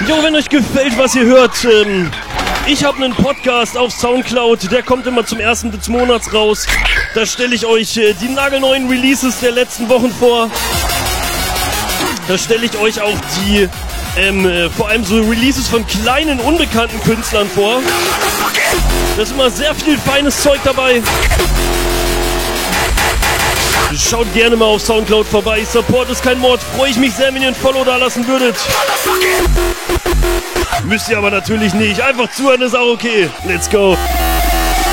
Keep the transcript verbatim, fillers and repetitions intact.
Jo, wenn euch gefällt, was ihr hört, ähm, ich habe einen Podcast auf Soundcloud, der kommt immer zum ersten des Monats raus. Da stelle ich euch äh, die nagelneuen Releases der letzten Wochen vor. Da stelle ich euch auch die, ähm, äh, vor allem so Releases von kleinen, unbekannten Künstlern vor. Da ist immer sehr viel feines Zeug dabei. Schaut gerne mal auf Soundcloud vorbei. Support ist kein Mord. Freue ich mich sehr, wenn ihr ein Follow da lassen würdet. Müsst ihr aber natürlich nicht. Einfach zuhören ist auch okay. Let's go.